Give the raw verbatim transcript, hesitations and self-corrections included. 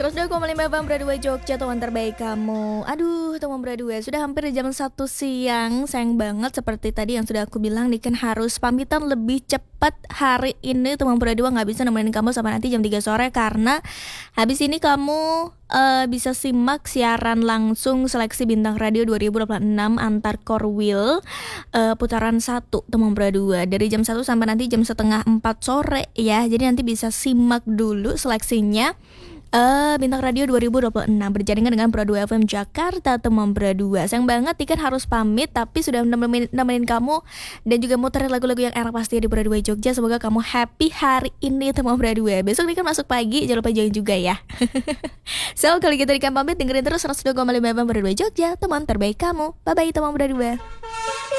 seratus dua koma lima F M Bradua Jogja, teman terbaik kamu. Aduh, teman Bradua, sudah hampir jam satu siang. Sayang banget seperti tadi yang sudah aku bilang nih, kan harus pamitan lebih cepat hari ini. Teman Bradua gak bisa nemenin kamu sampai nanti jam tiga sore, karena habis ini kamu uh, bisa simak siaran langsung Seleksi Bintang Radio dua ribu dua puluh enam antar Korwil uh, putaran satu, teman Bradua, dari jam satu sampai nanti jam setengah empat sore ya. Jadi nanti bisa simak dulu seleksinya. Uh, Bintang Radio dua ribu dua puluh enam berjaringan dengan Bradua F M Jakarta, teman Bradua. Sayang banget Tiket harus pamit, tapi sudah nemenin, nemenin kamu dan juga muterin lagu-lagu yang enak pasti di Bradua Jogja. Semoga kamu happy hari ini, teman Bradua. Besok nih kan masuk pagi, jangan lupa join juga ya. So, kalau gitu Tiket pamit, dengerin terus seratus dua koma lima F M Bradua Jogja, teman terbaik kamu. Bye-bye, teman Bradua.